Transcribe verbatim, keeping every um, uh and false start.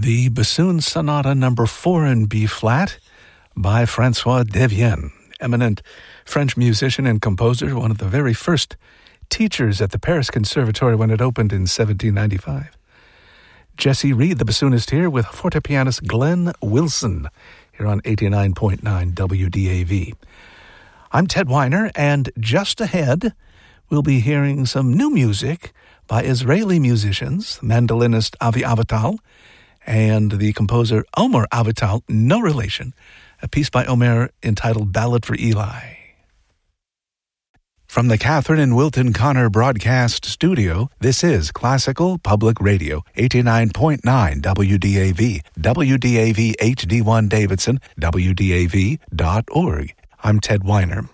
The Bassoon Sonata Number Four in B flat by Francois Devienne, eminent French musician and composer, one of the very first teachers at the Paris Conservatory when it opened in seventeen ninety-five. Jesse Reed, the bassoonist, here with forte pianist Glenn Wilson, here on eighty-nine point nine W D A V. I'm Ted Weiner, and just ahead, we'll be hearing some new music by Israeli musicians, mandolinist Avi Avital, and the composer Omer Avital, no relation, a piece by Omer entitled Ballad for Eli. From the Catherine and Wilton Connor Broadcast Studio, this is Classical Public Radio, eighty-nine point nine W D A V, W D A V H D one Davidson, W D A V dot org. I'm Ted Weiner.